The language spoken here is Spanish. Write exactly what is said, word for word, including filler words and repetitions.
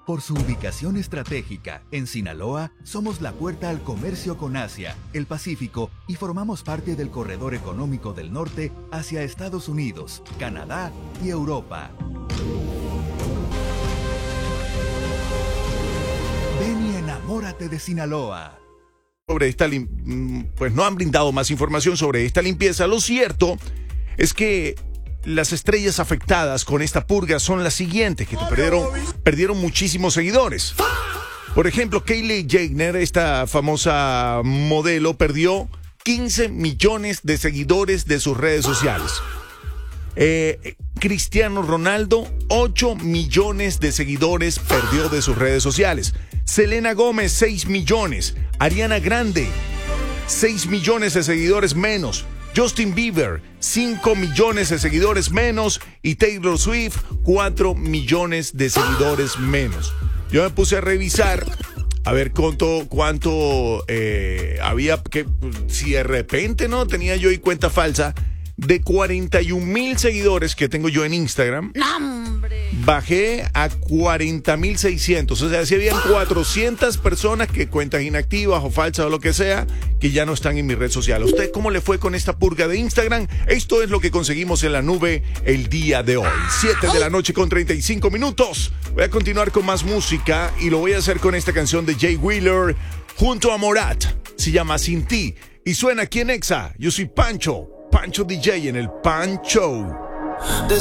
Por su ubicación estratégica, en Sinaloa, somos la puerta al comercio con Asia, el Pacífico y formamos parte del corredor económico del norte hacia Estados Unidos, Canadá y Europa. Ven y enamórate de Sinaloa. Sobre esta lim- pues no han brindado más información sobre esta limpieza. Lo cierto es que las estrellas afectadas con esta purga son las siguientes, que te perdieron, perdieron muchísimos seguidores. Por ejemplo, Kylie Jenner, esta famosa modelo, perdió quince millones de seguidores de sus redes sociales. Eh, Cristiano Ronaldo, ocho millones de seguidores perdió de sus redes sociales. Selena Gómez, seis millones. Ariana Grande, seis millones de seguidores menos. Justin Bieber, cinco millones de seguidores menos. Y Taylor Swift, cuatro millones de seguidores menos. Yo me puse a revisar a ver cuánto, cuánto eh, había, que si de repente no tenía yo ahí cuenta falsa. De cuarenta y un mil seguidores que tengo yo en Instagram, ¡No, hombre! Bajé a cuarenta mil seiscientos. O sea, si habían cuatrocientas personas que cuentas inactivas o falsas o lo que sea, que ya no están en mi red social. ¿A usted cómo le fue con esta purga de Instagram? Esto es lo que conseguimos en la nube el día de hoy. siete de la noche con treinta y cinco minutos. Voy a continuar con más música y lo voy a hacer con esta canción de Jay Wheeler junto a Morat. Se llama Sin Ti y suena aquí en Exa. Yo soy Pancho. Pancho D J en el Pan Show.